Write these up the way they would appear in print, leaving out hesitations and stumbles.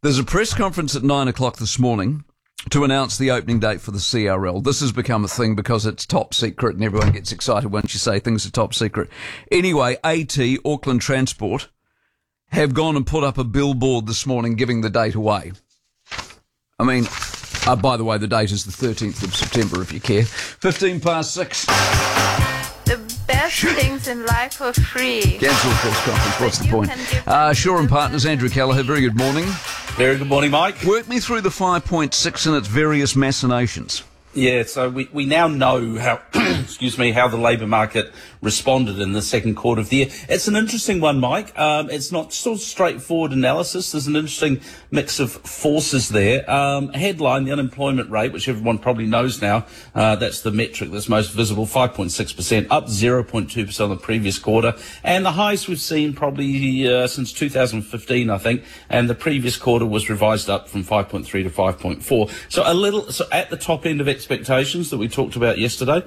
There's a press conference at 9 o'clock this morning to announce the opening date for the CRL. This has become a thing because it's top secret and everyone gets excited once you say things are top secret. Anyway, AT, Auckland Transport, have gone and put up a billboard this morning giving the date away. I mean, by the way, the date is the 13th of September, if you care. 15 past 6. The best things in life for free. Cancel the press conference. What's the point? Shaw and Partners, Andrew Callagher. Very good morning. Very good morning, Mike. Work me through the 5.6 and its various machinations. Yeah, so we now know how, how the labour market responded in the second quarter of the year. It's an interesting one, Mike. It's not sort of straightforward analysis. There's an interesting mix of forces there. Headline, the unemployment rate, which everyone probably knows now, that's the metric that's most visible, 5.6%, up 0.2% on the previous quarter. And the highest we've seen probably since 2015, I think. And the previous quarter was revised up from 5.3 to 5.4. So at the top end of expectations that we talked about yesterday.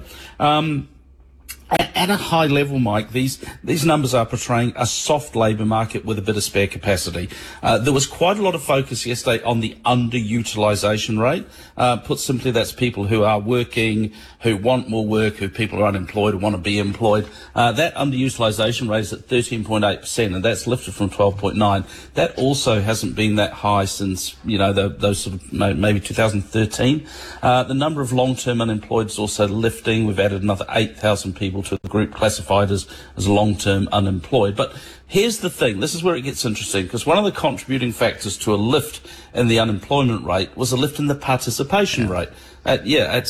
At a high level, Mike, these numbers are portraying a soft labour market with a bit of spare capacity. There was quite a lot of focus yesterday on the underutilisation rate. Put simply, that's people who are working, who want more work, who people are unemployed, who want to be employed. That underutilisation rate is at 13.8%, and that's lifted from 12.9%. That also hasn't been that high since, those sort of maybe 2013. The number of long-term unemployed is also lifting. We've added another 8,000 people to the group classified as long-term unemployed. But here's the thing. This is where it gets interesting, because one of the contributing factors to a lift in the unemployment rate was a lift in the participation rate. At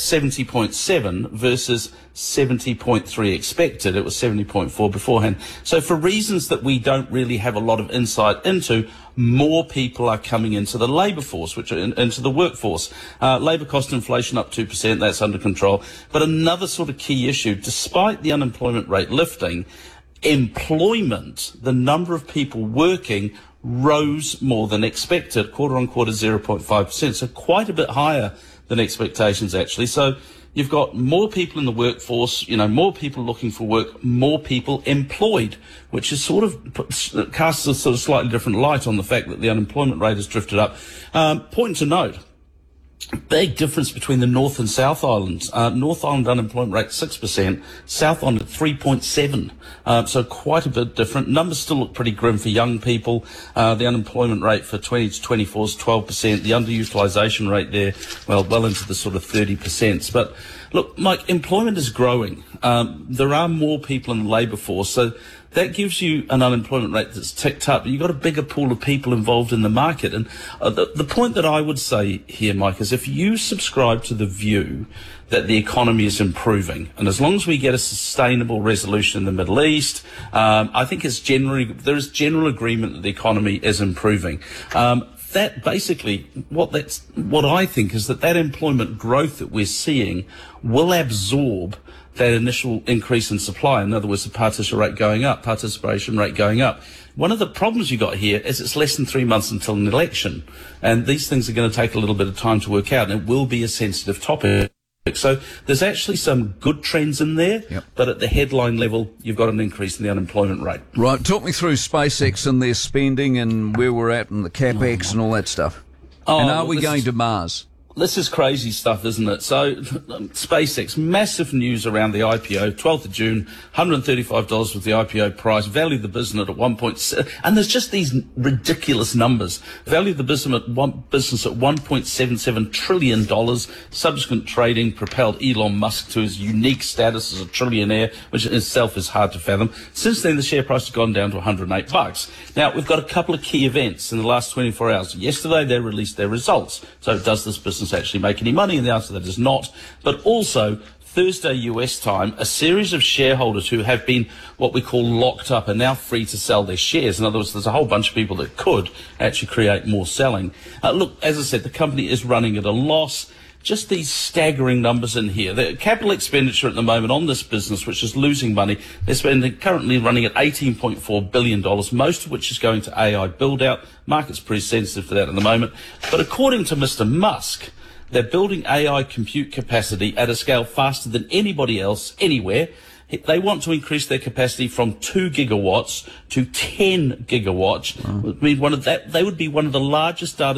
70.7 versus 70.3 expected. It was 70.4 beforehand. So for reasons that we don't really have a lot of insight into, more people are coming into the labour force, into the workforce. Labour cost inflation up 2%, that's under control. But another sort of key issue, despite the unemployment rate lifting, employment, the number of people working, rose more than expected, quarter on quarter 0.5%, so quite a bit higher than expectations actually. So you've got more people in the workforce, more people looking for work, more people employed, which is sort of casts a sort of slightly different light on the fact that the unemployment rate has drifted up. Point to note, big difference between the North and South Islands. North Island unemployment rate 6%, South Island at 3.7%. So quite a bit different. Numbers still look pretty grim for young people. The unemployment rate for 20 to 24 is 12%. The underutilisation rate there, well into the sort of 30%. But look, Mike, employment is growing. There are more people in the labour force, so that gives you an unemployment rate that's ticked up. You've got a bigger pool of people involved in the market. And the point that I would say here, Mike, is if you subscribe to the view that the economy is improving, and as long as we get a sustainable resolution in the Middle East, I think there is general agreement that the economy is improving. That basically, what I think is that employment growth that we're seeing will absorb that initial increase in supply. In other words, the participation rate going up. One of the problems you got here is it's less than 3 months until an election, and these things are going to take a little bit of time to work out, and it will be a sensitive topic. So there's actually some good trends in there, but at the headline level, you've got an increase in the unemployment rate. Right, talk me through SpaceX and their spending and where we're at and the CapEx and all that stuff. And are we going to Mars? This is crazy stuff, isn't it? So, SpaceX, massive news around the IPO, 12th of June, $135 was the IPO price, valued the business at 1.7, and there's just these ridiculous numbers. Valued the business at $1.77 trillion. Subsequent trading propelled Elon Musk to his unique status as a trillionaire, which in itself is hard to fathom. Since then, the share price has gone down to $108. Now, we've got a couple of key events in the last 24 hours. Yesterday, they released their results. So, does this business actually make any money? And the answer to that is not. But also, Thursday US time, a series of shareholders who have been what we call locked up are now free to sell their shares. In other words, there's a whole bunch of people that could actually create more selling. Look, as I said, the company is running at a loss. Just these staggering numbers in here. The capital expenditure at the moment on this business, which is losing money, they're currently running at $18.4 billion, most of which is going to AI build-out. Market's pretty sensitive to that at the moment. But according to Mr. Musk, they're building AI compute capacity at a scale faster than anybody else anywhere. They want to increase their capacity from 2 gigawatts to 10 gigawatts. Wow. I mean, they would be one of the largest data